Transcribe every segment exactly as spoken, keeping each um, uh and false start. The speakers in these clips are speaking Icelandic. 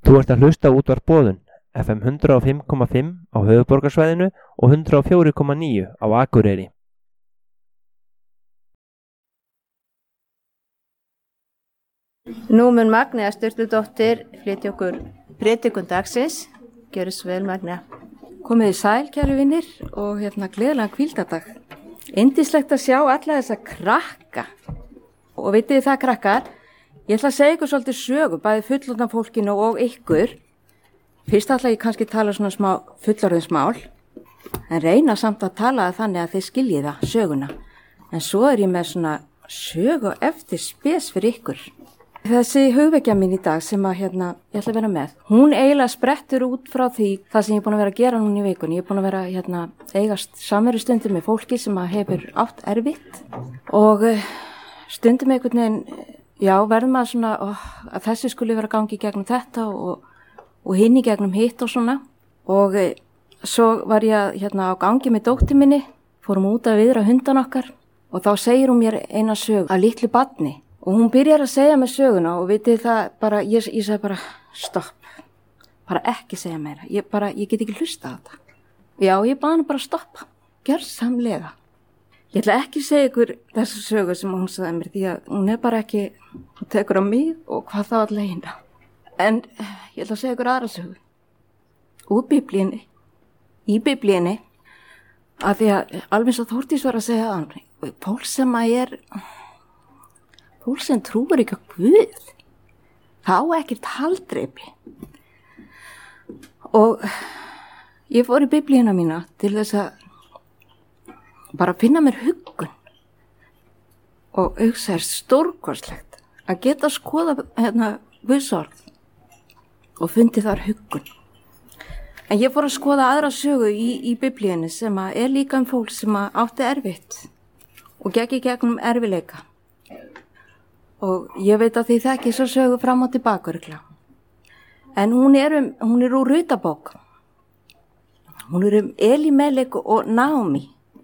Þú ert að hlusta á útvarp Boðun, F M hundrað og fimm komma fimm á höfuðborgarsvæðinu og hundrað og fjögur komma níu á Akureyri. Nú mun Magnea Sturludóttir flytja okkur prédikun dagsins. Gjörðu svo vel, Magnea. Komið í sæl, kæru vinir, og hérna gleðilegan hvíldardag. Yndislegt að sjá alla þessa krakka. Og vitið þið það, krakkar, ég ætla að segja ykkur svolítið sögu, bæði fullorðna fólkinu og ykkur. Fyrst ætla ég kannski að tala svona smá fullorðinsmál, en reyna samt að tala þannig að þið skiljið það, söguna. En svo er ég með svona sögu eftir spes fyrir ykkur. Þessi hugvekja mín í dag sem að hérna, ég ætla að vera með, hún eiginlega sprettur út frá því það sem ég er búin að vera að gera núna í vikunni. Ég er búin að vera hérna, eigast samverustundum með fólki sem að hefur átt erfitt og stundum einhvern veginn, já, verðum að svona, ó, að þessi skuli vera gangi gegnum þetta og, og hinn í gegnum hitt og svona. Og e, svo var ég hérna á gangi með dóttir minni, fórum út að viðra hundan okkar og þá segir hún mér eina sögu af litlu barni. Og hún byrjar að segja mér söguna og vitið það bara, ég, ég segi bara stopp, bara ekki segja meira, ég bara, ég get ekki hlusta á þetta. Já, ég bað hann bara stoppa, gjörsamlega. Ég ætla ekki að segja ykkur þessu sögu sem hún sagði mér því að hún er bara ekki, hún tekur á mig og hvað þá allir hérna. En ég ætla að segja ykkur aðra sögu. Úr biblíunni, í biblíunni, að því að alveg svo Þórdís var að segja að hann, fólk sem að er... Fólk sem trúir ekki á Guð, þá ekkert haldreipi. Og ég fór í biblíuna mína til þess að bara finna mér huggun. Og hugsa er stórkostlegt að geta að skoða hérna Guðsorð og fundi þar huggun. En ég fór að skoða aðra sögu í, í biblíunni sem að er líka um fólk sem að átti erfitt og gekk í gegnum erfileika. Og ég veit að þið þekki svo sögu fram og tilbaka örgla. En hún er, um, hún er úr Rutabók. Hún er um Elimelek og Naomi.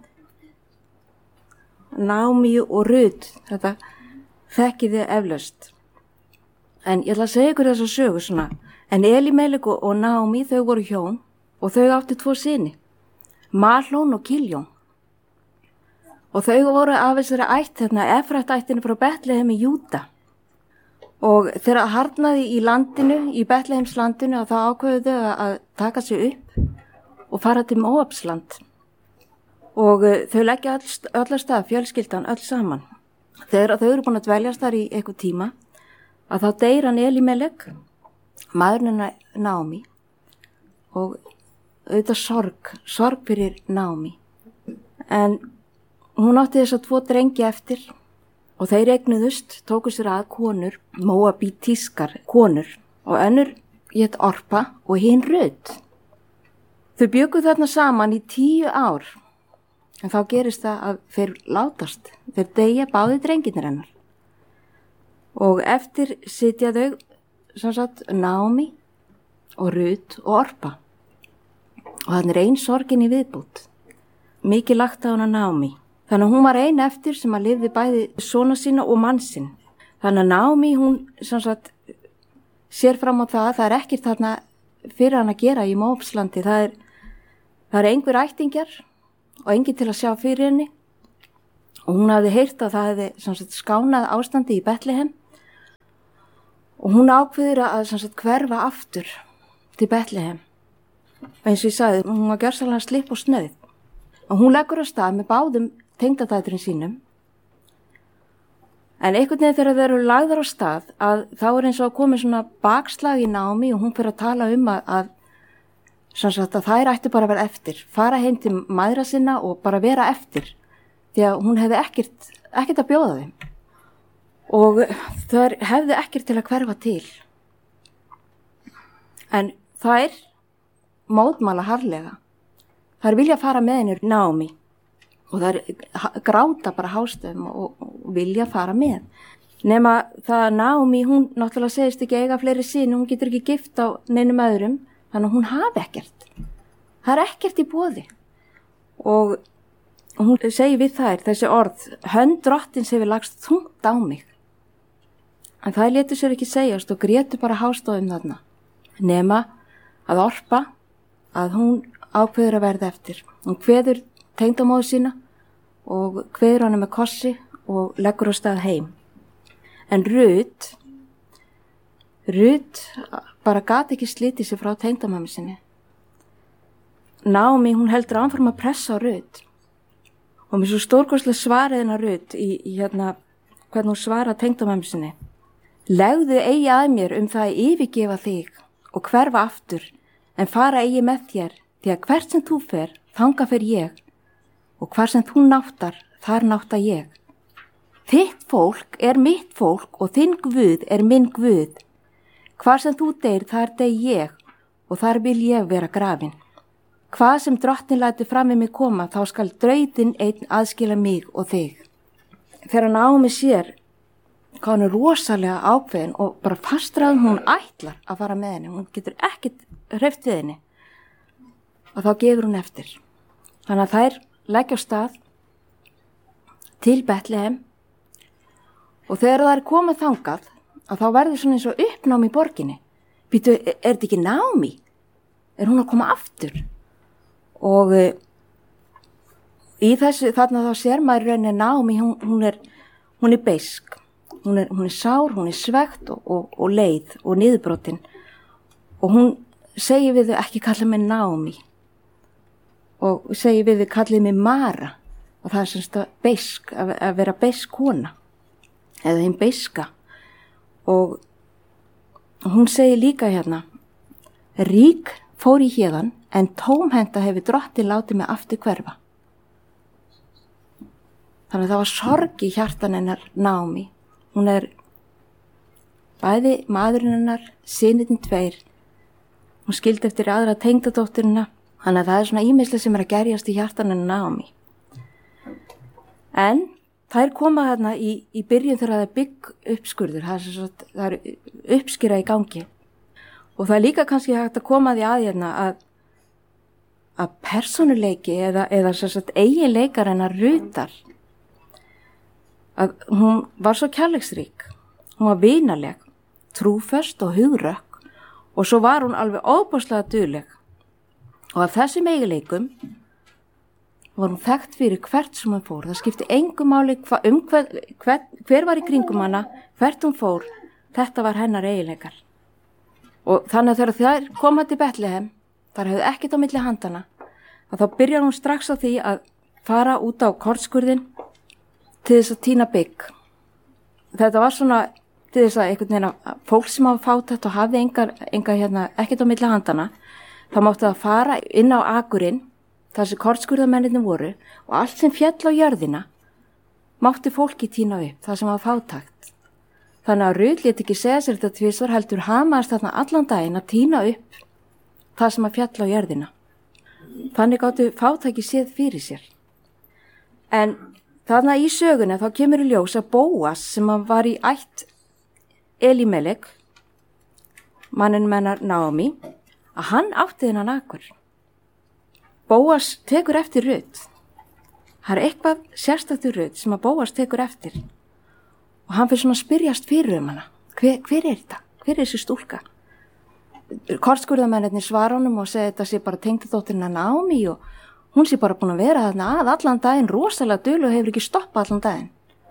Naomi og Rut, þetta þekkið þið eflaust. En ég ætla að segja ykkur þessa sögu svona. En Elimelek og Naomi, þau voru hjón og þau átti tvo syni. Mahlón og Kiljón. Og þau voru af þessari ætt, hérna, Efrattættinu frá Betlehem í Júda. Og þegar harnaði í landinu, í Betlehems landinu, þá ákveðu þau að taka sig upp og fara til Móabsland. Og þau leggja öll, öll að stað, fjölskyldan, öll saman. Þegar þau eru búin að dveljast þar í eitthvað tíma, að þá deyr hann Elimelek, maðurinn Naomi, og auðvitað sorg, sorg fyrir Naomi. En hún átti þess að tvo drengi eftir og þeir eignuðust, tóku sér að konur, Móabítískar konur og önnur hét Orpa og hinn Rut. Þau bjuggu þarna saman í tíu ár en þá gerist það að þeir látast, þeir deyja báði drengirnir hennar. Og eftir sitja þau, sem sagt, Naomi og Rut og Orpa og þannig er ein sorgin í viðbútt. Mikið lagt á hana Naomi. Þannig að hún var ein eftir sem að lifði bæði sona sína og mann sinn. Þannig að Naomi, hún sem sagt, sér fram á það að það er ekkert þarna fyrir hann að gera í Móabslandi. Það er, það er einhver ættingjar og engin til að sjá fyrir henni. Og hún hafði heyrt að það hefði sem sagt, skánað ástandi í Betlehem. Og hún ákveður að sem sagt, hverfa aftur til Betlehem. Eins og ég sagði, hún var gjörsamlega slipp og snöð. Og hún leggur á stað með báðum tengdadæturinn sínum. En einhvern veginn þegar þeir eru lagðar á stað að þá er eins og að komi svona bakslag í Naomi og hún fyrir að tala um að, að, sagt, að þær ættu bara að vera eftir, fara heim til mæðra sinna og bara vera eftir því að hún hefði ekkert, ekkert að bjóða þeim og þær hefði ekkert til að hverfa til. En þær mótmæla harðlega. Þær vilja fara með henni Naomi og þær gráta bara hástöfum og, og vilja fara með. Nema það að Naomi, hún náttúrulega segist ekki eiga fleiri syni, hún getur ekki gift á neinum öðrum, þannig að hún hafi ekkert. Það er ekkert í boði. Og hún segir við þær þessi orð, hönd drottins hefur lagst þungt á mig. En það létu sér ekki segjast og grétu bara hástöfum þarna. nema að Orpa, að hún ákveður að verða eftir. Hún kveður tengdamóður sína og kveður hana með kossi og leggur á stað heim. En Rut, Rut bara gat ekki slítið sér frá tengdamömmu sinni. Naomi, hún heldur áfram að pressa á Rut. Og mér svo stórkostlega svarið hennar Rut í, í hérna, hvernig hún svara tengdamömmu sinni. Legðu eigi að mér um það að yfirgefa þig og hverfa aftur, en fara eigi með þér, því að hvert sem þú fer, þanga fer ég, og hvar sem þú náttar, þar nátta ég. Þitt fólk er mitt fólk og þinn Guð er minn Guð. Hvar sem þú deyr, þar deyr ég, og þar vil ég vera grafin. Hvað sem drottinn lætur fram í mig koma, þá skal drautin einn aðskila mig og þig. Þegar hann á mig sér, hvað hann er rosalega ákveðin og bara fastraðum hún ætlar að fara með henni. Hún getur ekkert hreyft við henni. Og þá gefur hún eftir. Þannig að þær leggja á stað til Betlehem og þegar það er komið þangað, að þá verður svona eins og uppnám í borginni. Býtu, er þetta ekki Naomi? Er hún að koma aftur? Og e, í þessu, þarna þá sér maður rauninni Naomi, hún, hún er, hún er beisk. Hún er, hún er sár, hún er svegt og, og, og leið og niðurbrotin. Og hún segir við þau ekki kalla mig Naomi. Og segir við þau kallið mig Mara. Og það er semst að beisk, að, að vera beisk kona. Eða hinn beiska. Og hún segir líka hérna, rík fór í héðan, en tómhenta hefur drottin látið mig aftur hverfa. Þannig að það var sorg í hjartan hennar Naomi. Hún er bæði maðurinn hennar, synirnir tveir. Hún skildi eftir aðra tengdadótturina. Þannig að það er svona ýmislega sem er að gerjast í hjartan hennar Naomi. En þær koma þarna í, í byrjun þegar það er bygg uppskurður. Það er, svo, það er uppskýra í gangi. Og það er líka kannski hægt að koma því að hérna að, að persónuleiki eða, eða eiginleikar hennar Rutar, að hún var svo kærleiksrík, hún var vinaleg, trúföst og hugrökk og svo var hún alveg óbúslega dugleg. Og af þessum eiginleikum var hún þekkt fyrir hvert sem hún fór. Það skipti engu máli hva, um hver, hver, hver var í kringum hana, hvert hún fór, þetta var hennar eiginleikar. Og þannig að þegar þær koma til Betlehem, þar hefði ekkert á milli handana, að þá byrjar hún strax á því að fara út á kornskurðin til þess að týna bygg. Þetta var svona til þess að einhvern veginn að fólk sem hafa fátækt og hafði engar, engar hérna, ekkert á milli handana, þá mátti það fara inn á akurinn, þar sem kornskurðamennirnir voru, og allt sem fjall á jörðina mátti fólki týna upp, það sem hafa fátækt. Þannig að Rut lét ekki segja sér þetta tvisvar, heldur hamaðist þarna allan daginn að týna upp það sem að fjalla á jörðina. Þannig gáttu fátæki séð fyrir sér. En þarna í sögunni þá kemur í ljós að Bóas sem var í ætt Elimelek, mannin mennar Naomi, að hann átti þennan akur. Bóas tekur eftir Rut. Það er eitthvað sérstættur Rut sem að Bóas tekur eftir. Og hann fyrir svona að spyrjast fyrir um hana. Hver, hver er þetta? Hver er þessi stúlka? Kortskurðamennirnir svara honum og segja þetta sé bara tengdadóttirina Naomi og hún sé bara búin að vera þarna að allan daginn, rosalega dul og hefur ekki stoppað allan daginn.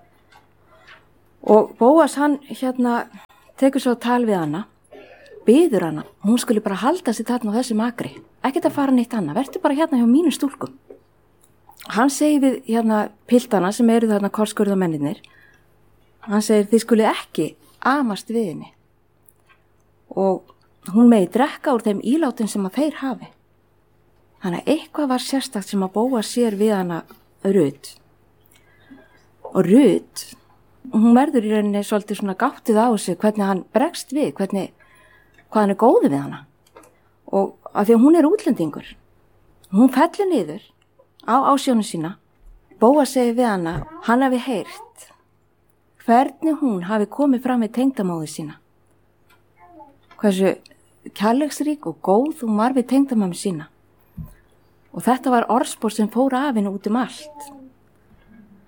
Og Bóas hann hérna tekur svo tal við hana, biður hana, hún skulle bara halda sig þarna á þessum akri. Ekkert að fara neitt annað, verður bara hérna hjá mínu stúlkum. Hann segir við hérna piltana sem eru þarna kortskurðamennirnir, hann segir þið skuli ekki amast við henni og hún megi drekka úr þeim ílátum sem að þeir hafi. Þannig að eitthvað var sérstakt sem að Bóas sér við hana Rut. Og Rut, hún verður í rauninni svolítið svona gáttið á sig hvernig hann bregst við, hvernig, hvað hann er góði við hana. Og af því að hún er útlendingur, hún fellur niður á ásjónu sína. Bóas segir við hana, hann hafi heyrt hvernig hún hafi komið fram með tengdamóðu sína. Hversu kærleiksrík og góð hún var við tengdamömmu sína. Og þetta var orðspor sem fór af henni út um allt.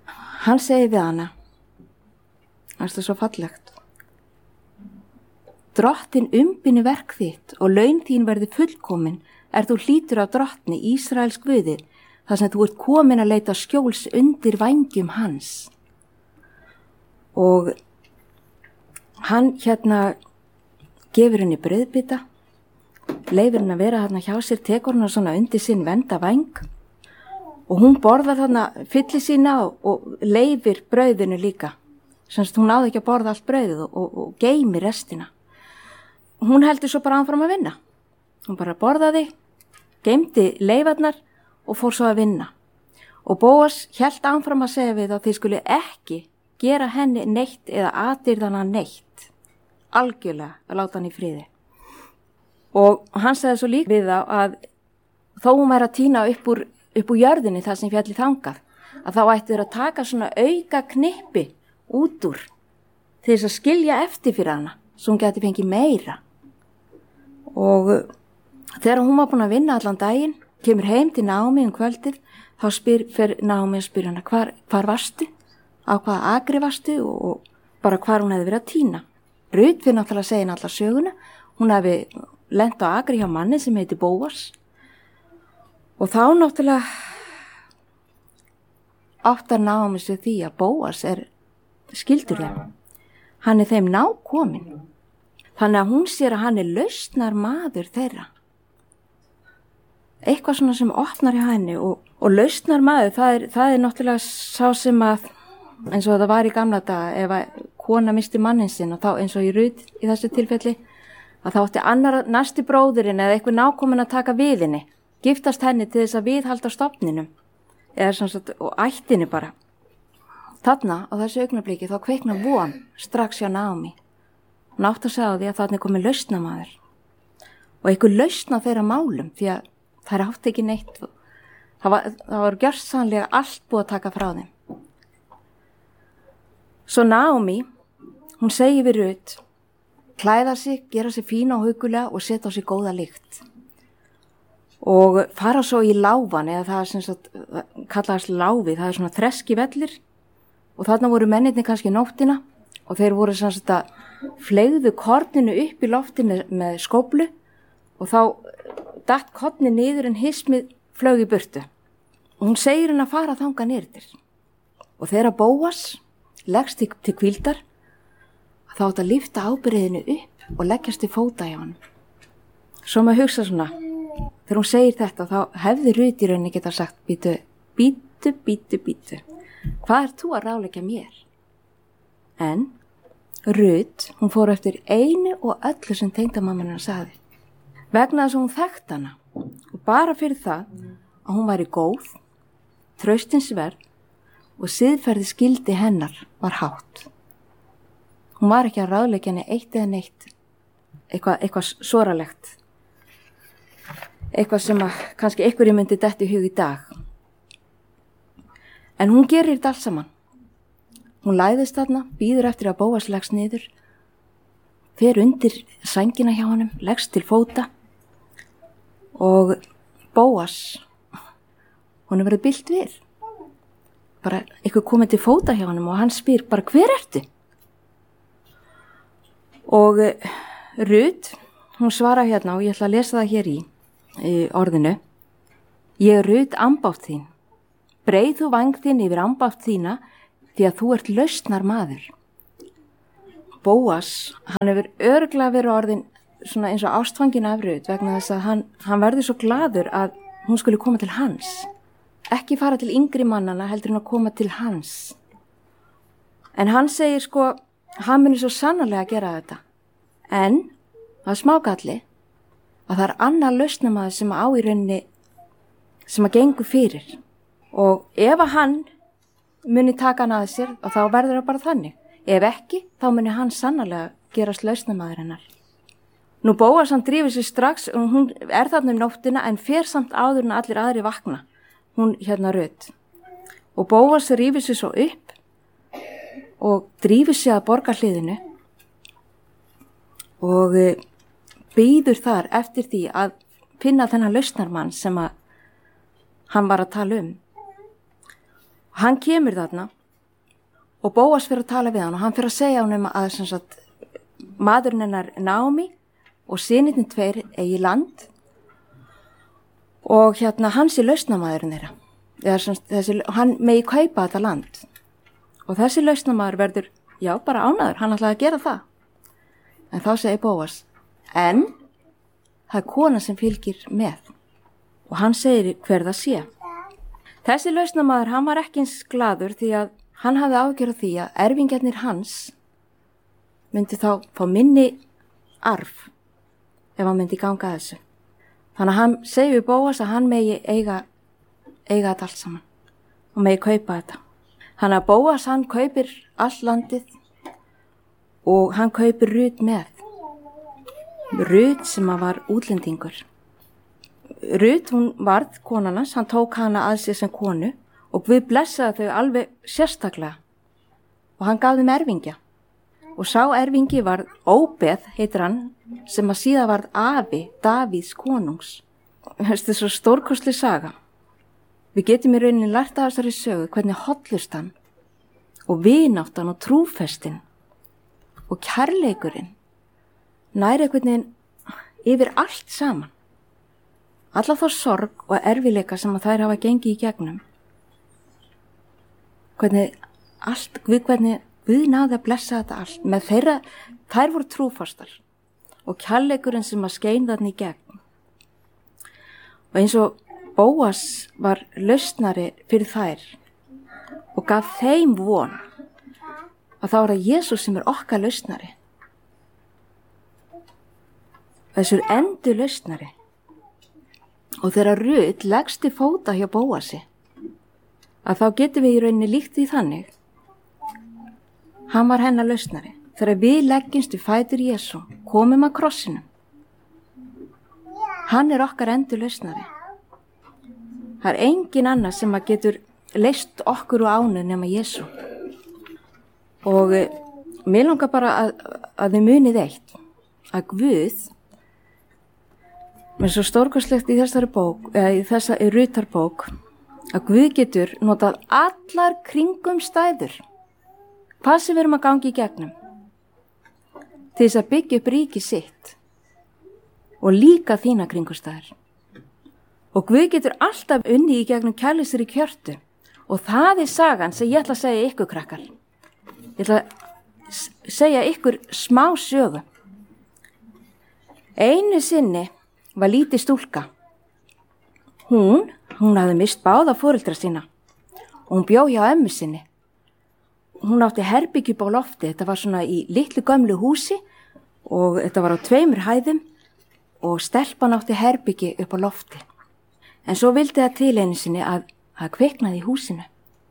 Hann segir við hana, það er svo fallegt. drottin umbini verk þitt og laun þín verði fullkomin er þú hlýtur af drottni Ísraels Guði þar sem þú ert komin að leita skjóls undir vængjum hans. Og hann hérna gefur henni brauðbita, leifir henni að vera þarna hjá sér, tekur henni svona undir sinn venda væng og hún borðar þarna fylli sína og, og leifir brauðinu líka. Semst hún náði ekki að borða allt brauðið og, og, og geimi restina. Hún heldur svo bara áfram að vinna. Hún bara borðaði, geimdi leifarnar og fór svo að vinna. Og Bóas hélt áfram að segja við að þið skuli ekki gera henni neitt eða atirðana neitt. Algjörlega að láta hann í friði. Og hann segði svo líka við þá að þó hún væri að tína upp úr, upp úr jörðinni þar sem fjalli þangað, að þá ætti þeir að taka svona auka knippi út úr til þess að skilja eftir fyrir hana, svo hún geti fengið meira. Og þegar hún var búin að vinna allan daginn, kemur heim til Naomi um kvöldið, þá spyr, fer Naomi að spyrja hana, hvar, hvar varstu? Á hvaða agri varstu? Og, og bara hvar hún hefði verið að tína. Rut fyrir náttúrulega að segja henni alla söguna. Hún hefði lent á agri hjá manni sem heiti Bóas. Og þá náttúrulega áttar Naomi sig því að Bóas er skildur þeim. Hann er þeim nákominn. Þannig að hún sér að hann er lausnar maður þeirra. Eitthvað svona sem opnar hjá henni og, og lausnar maður, það er, það er náttúrulega sá sem að, eins og það var í gamla daga, ef að kona misti mannin sinn og þá eins og í Rut í þessu tilfelli, að þá átti annar næsti bróðurinn eða eitthvað nákominn að taka við henni, giftast henni til þess að viðhalda stofninum, eða svona svona, og ættinni bara. Þarna á þessu augnabliki þá kveikna von strax hjá Naomi. Hún átti að segja á því að þarna er komið lausnamaður og eitthvað lausna þeirra málum því að það er átt ekki neitt. Það var, það var gjörsamlega allt búið að taka frá þeim. Svo Naomi, hún segir við Rut, klæða sig, gera sig fína og hugulega og setja á sig góða lykt. Og fara svo í láfan, eða það er sem sagt, kallaðast láfi, það er svona þreski vellir og þarna voru mennirni kannski nóttina og þeir voru sem sagt að fleygðu korninu upp í lofti með, með skóflu og þá datt korni niður en hismið flög í burtu. Og hún segir henni að fara þangað niður. Og þegar Bóas leggst til, til hvíldar, þá átt að lyfta ábyrgðinu upp og leggjast til fóta hjá hann. Svo maður hugsa svona, þegar hún segir þetta, þá hefði Rut í rauninni geta sagt, bítu, bítu, bítu, bítu. Hvað er þú að ráðleggja mér? En Rut, hún fór eftir einu og öllu sem tengdamamma hennar sagði. Vegna þess að hún þekkt hana og bara fyrir það að hún væri góð, traustinsverð og siðferði skildi hennar var hátt. Hún var ekki að ráðleggja henni eitt eða neitt, eitthvað, eitthvað soralegt, eitthvað sem að kannski einhverju myndi detti í hug í dag. En hún gerir þetta alls saman. Hún læðist þarna, býður eftir að Bóas leggst niður, fer undir sængina hjá honum, leggst til fóta og Bóas, hún er verið bilt við. Bara eitthvað komið til fóta hjá honum og hann spyr bara, hver ertu? Og Rut, hún svarar hérna og ég ætla að lesa það hér í, í orðinu. Ég er Rut ambátt þín. Breið þú væng þín yfir ambátt þína því að þú ert lausnar maður. Bóas, hann hefur örugglega verið orðin svona eins og ástfangin af Rut vegna þess að hann, hann verður svo gladur að hún skulle koma til hans. Ekki fara til yngri mannana heldur en að koma til hans. En hann segir sko, hann muni svo sannarlega að gera þetta. En það er smágalli að það er annar lausnamaður sem á í rauninni sem að gengur fyrir. Og ef að hann muni taka hann að sér og þá verður það bara þannig. Ef ekki, þá muni hann sannarlega gerast lausnamaður hennar. Nú Bóas hann drífur sig strax og hún er þarna um nóttina en fer samt áður en allir aðri vakna. Hún hérna Rut. Og Bóas rífur sig svo upp og drífur sig að borgarhliðinu og býður þar eftir því að finna þennan lausnarmann sem að hann var að tala um. Hann kemur þarna og Bóas fyrir að tala við hann og hann fyrir að segja hann um að sagt, maðurinn hennar Naomi og synirnir tveir eigi land og hérna hans er lausnamaðurinn þeirra. Eða, þessi, hann megi kaupa þetta land og þessi lausnamaður verður, já, bara ánæður, hann ætlaði að gera það. En þá segir Bóas, en það er kona sem fylgir með og hann segir hver það sé. Þessi lausnamaður, hann var ekki eins glaður því að hann hafði ágjörð því að erfingjarnir hans myndi þá fá minni arf ef hann myndi ganga að þessu. Þannig að hann segir við Bóas að hann megi eiga, eiga þetta allt saman og megi kaupa þetta. Þannig að Bóas hann kaupir allt landið og hann kaupir Rut með. Rut sem að var útlendingur. Rut, hún varð konarnas, hann tók hana að sér sem konu og Guð blessaði þau alveg sérstaklega og hann gaf þeim erfingja. Og sá erfingi var Óbeð, heitir hann, sem að síðan varð afi Davíðs konungs. Þetta er svo stórkostleg saga. Við getum í rauninni lært af þessari sögu hvernig hollustan og vináttan og trúfestin og kærleikurinn næri einhvern veginn yfir allt saman. Alla þá sorg og erfileika sem að þær hafa gengið í gegnum. Hvernig allt, við hvernig við náði að blessa þetta allt. Með þeirra, þær voru trúfastar og kærleikurinn sem að skein þarna í gegn. Og eins og Bóas var lausnari fyrir þær og gaf þeim von að þá er það Jesús sem er okkar lausnari. Þessur endur lausnari. Og þegar Rut leggst til fóta hjá Bóasi, að þá getum við í rauninni líkt því þannig. Hann var hennar lausnari. Þegar við leggjumst við fætur Jesú, komum að krossinum. Hann er okkar endur lausnari. Það er engin annar sem að getur leist okkur úr ánu nema Jesú. Og e, mér langar bara að, að þið munið eitt, að Guð, með svo stórkostlegt í þessari bók, eða í þessari Rutarbók, að Guð getur notað allar kringum stæður, hvað sem við erum að gangi í gegnum, til þess að byggja upp ríki sitt og líka þína kringumstæður. Og Guð getur alltaf unni í gegnum kærleysri kjörtu og það er sagan sem ég ætla að segja ykkur krakkar. Ég ætla að segja ykkur smá sögu. Einu sinni var lítið stúlka. Hún, hún hafði mist báða foreldra sína og hún bjó hjá ömmu sinni. Hún átti herbyggju upp á lofti, þetta var svona í litlu gömlu húsi og þetta var á tveimur hæðum og stelpan átti herbyggju upp á lofti. En svo vildi það til einu sinni að það kviknaði í húsinu.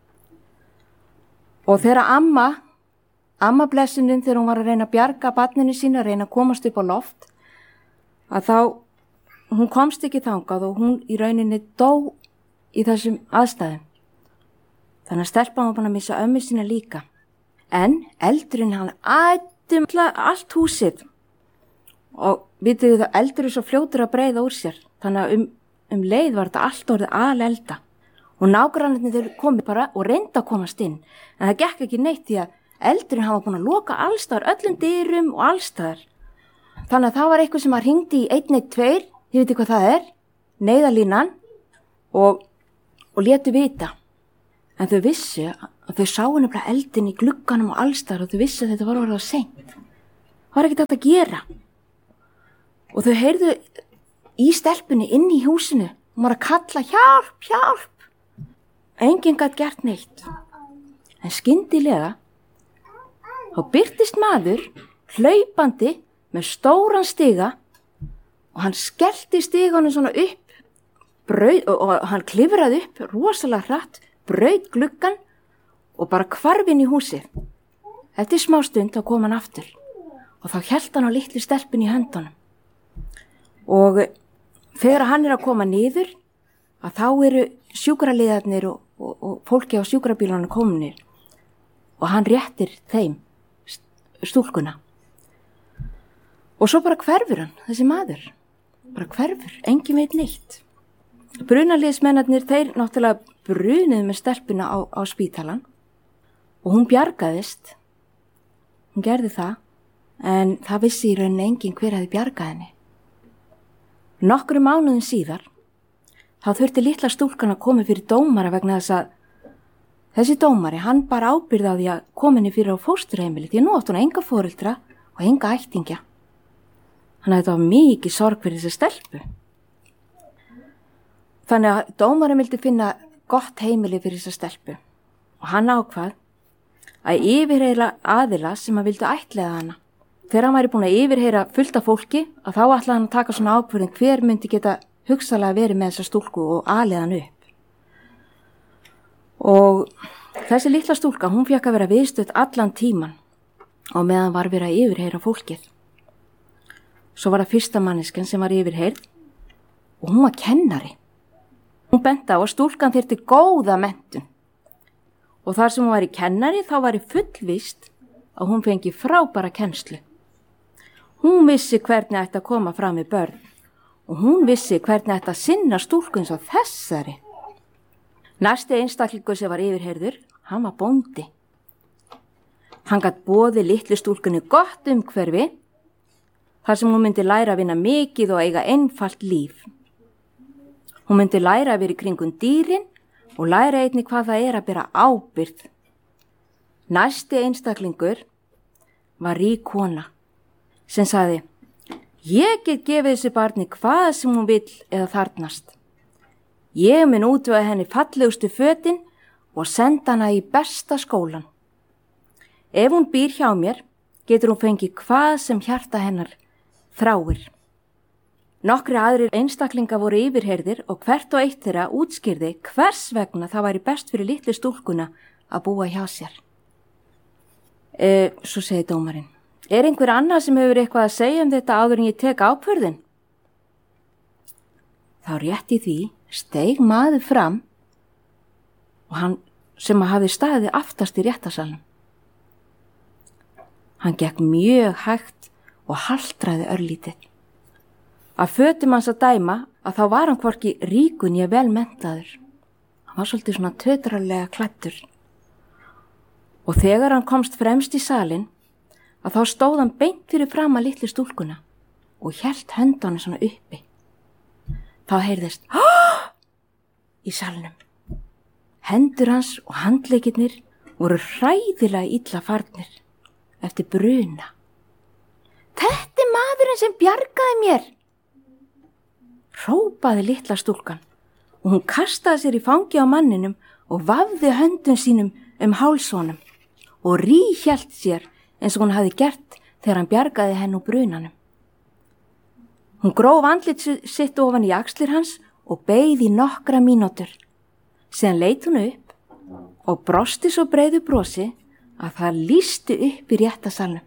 Og þegar amma, amma blessunin þegar hún var að reyna að bjarga barninu sína, að reyna að komast upp á loft, að þá hún komst ekki þangað og hún í rauninni dó í þessum aðstæðum. Þannig að stelpan var búin að missa ömmu sína líka. En eldurinn hann ætti allt húsið og vitið það, eldur er svo fljótur að breiða úr sér. Þannig að um, um leið var þetta allt orðið alelda og nágrannarnir þeir komið bara og reynda að komast inn. En það gekk ekki neitt því að eldurinn hann var búin að loka allstaðar, öllum dyrum og allstaðar. Þannig að það var eitthvað sem að hringdi í einn eitt tveir, þið veitir hvað það er, neyðarlínan og, og létu vita. En þau vissu að þau sáu nefnilega eldin í glugganum og allstaðar og þau vissu að þetta var orðið á seint. Það var ekkert hægt að gera. Og þau heyrðu í stelpunni inn í húsinu og var að kalla hjálp, hjálp. Enginn gat gert neitt. En skyndilega þá birtist maður hlaupandi með stóran stiga og hann skellti stiganum svona upp braut, og, og hann klifraði upp rosalega hratt, braut gluggan og bara hvarf inn í húsið. Eftir smá stund þá kom hann aftur og þá hélt hann á litlu stelpunni í höndunum. Og þegar hann er að koma niður að þá eru sjúkraliðarnir og, og, og fólki á sjúkrabílunum kominir og hann réttir þeim stúlkuna. Og svo bara hverfur hann, þessi maður. Bara hverfur, engin veit neitt. Brunaliðsmennarnir, þeir náttúrulega brunuðu með stelpuna á, á spítalan og hún bjargaðist. Hún gerði það en það vissi í rauninni enginn hver hefði bjargað henni. Nokkrum mánuðum síðar þá þurfti litla stúlkan að koma fyrir dómara vegna þess að þessi dómari, hann bar ábyrgð á því að koma henni fyrir á fósturheimili því að nú átti hún enga foreldra og enga ættingja. Þannig að þetta var mikið sorg fyrir þessi stelpu. Þannig að dómari vildi finna gott heimili fyrir þessa stelpu og hann ákvað að yfirheyra aðila sem að vildu ættleiða hana. Þegar hann væri búin að yfirheyra fullt af fólki að þá ætlaði hann að taka svona ákvörðun hver myndi geta hugsalega verið með þessa stúlku og alið hann upp. Og þessi litla stúlka, hún fékk að vera viðstödd allan tíman og meðan var verið að yfirheyra fólkið. Svo var það fyrsta manneskjan sem var yfirheyrð og hún var kennari. Hún benti á að stúlkan þyrfti góða menntun og þar sem hún var í kennari þá var í fullvist að hún fengi frábæra kennslu. Hún vissi hvernig ætti að koma fram í börn og hún vissi hvernig ætti að sinna stúlku eins og þessari. Næsti einstaklingur sem var yfirheyrður, hann var bóndi. Hann gat boðið litlu stúlkunni gott umhverfi þar sem hún myndi læra að vinna mikið og eiga einfalt líf. Hún myndi læra að vera í kringum dýrin og læra einnig hvað það er að bera ábyrgð. Næsti einstaklingur var rík kona sem sagði, ég get gefið þessi barni hvað sem hún vill eða þarnast. Ég mun útvega henni fallegustu fötin og senda hana í besta skólan. Ef hún býr hjá mér, getur hún fengið hvað sem hjarta hennar þráir. Nokkri aðrir einstaklinga voru yfirheyrðir og hvert og eitt þeirra útskýrði hvers vegna það væri best fyrir litlu stúlkuna að búa hjá sér. E, svo segi dómarinn, er einhver annað sem hefur eitthvað að segja um þetta áður en ég tek ákvörðun? Þá rétt í því steig maður fram og hann sem að hafi staðið aftast í réttasalnum. Hann gekk mjög hægt og haltraði örlítið. Að fötum hans að dæma að þá var hann hvorki ríkun ég vel menntaður. Hann var svolítið svona tötralega klæddur. Og þegar hann komst fremst í salin, að þá stóð hann beint fyrir fram að litlu stúlkuna og hélt höndunum svona uppi. Þá heyrðist "Há!" í salnum. Hendur hans og handleikirnir voru hræðilega illa farnir eftir bruna. Þetta er maðurinn sem bjargaði mér, hrópaði litla stúlkan og hún kastaði sér í fangi á manninum og vafði höndum sínum um hálsonum og ríhjalt sér eins og hún hafði gert þegar hann bjargaði henn úr brunanum. Hún gróf andlit sitt ofan í axlir hans og beið í nokkra mínútur. Síðan leit hún upp og brosti svo breiðu brosi að það lýsti upp í réttasalnum.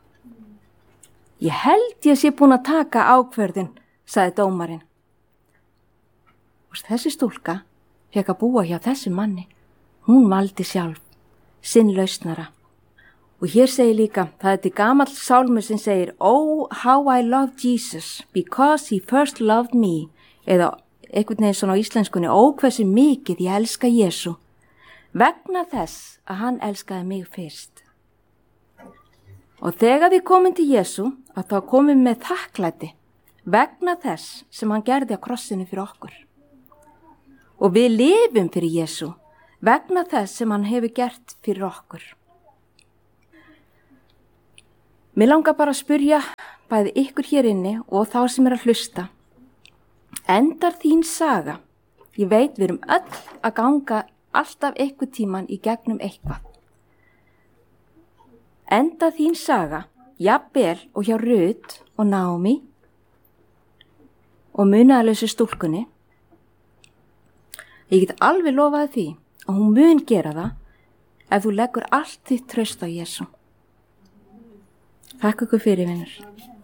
Ég held ég sé búin að taka ákvörðun, sagði dómarinn. Og þessi stúlka fékk að búa hjá þessu manni. Hún valdi sjálf, sinn lausnara. Og hér segir líka, það er til gamall sálmur sem segir Oh, how I love Jesus, because he first loved me. Eða einhvern veginn svona á íslenskunni, ó hversu mikið ég elska Jésu. Vegna þess að hann elskaði mig fyrst. Og þegar við komum til Jésu, að þá komum með þakklæti vegna þess sem hann gerði á krossinu fyrir okkur. Og við lifum fyrir Jésu vegna þess sem hann hefur gert fyrir okkur. Mér langar bara að spyrja bæði ykkur hér inni og þá sem er að hlusta. Endar þín saga? Ég veit við erum öll að ganga alltaf eitthvað tíman í gegnum eitthvað. Endar þín saga, jafnvel og hjá Rut og Naomi og munaðarlausu stúlkunni. Ég get alveg lofaði því að hún mun gera það ef þú leggur allt þitt traust á Jesú. Takk ykkur fyrir, vinur.